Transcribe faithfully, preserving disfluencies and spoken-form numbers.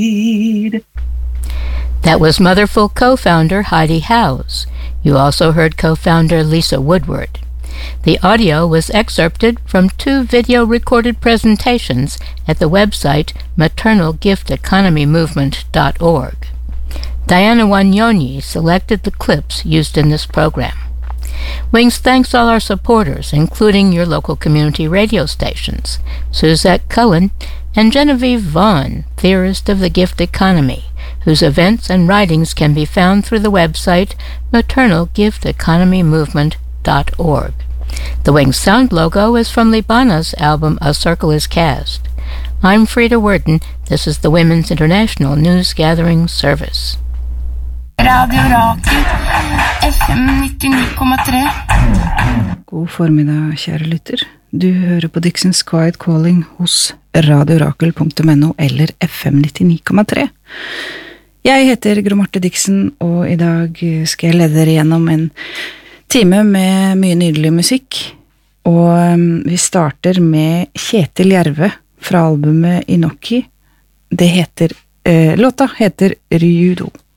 That was Motherful co-founder Heidi Howes. You also heard co-founder Lisa Woodward. The audio was excerpted from two video-recorded presentations at the website maternal gift economy movement dot org. Diana Wanyonyi selected the clips used in this program. Wings thanks all our supporters, including your local community radio stations, Suzette Cohen and Genevieve Vaughn, theorist of the gift economy, whose events and writings can be found through the website maternal gift economy movement dot org. The Wings sound logo is from Libana's album A Circle is Cast. I'm Frida Worden. This is the Women's International News Gathering Service. Radio Rakel, F M nittini komma tre. God formiddag, kjære lytter. Du hører på Dixons Quiet Calling hos radiorakel punktum no eller F M nittini komma tre. Jeg heter Gro Marte Dixon, og i dag skal jeg lede dere gjennom en time med mye nydelig musikk. Og vi starter med Kjetil Jerve fra albumet Inoki. Det heter, eh, låta heter Ryudo.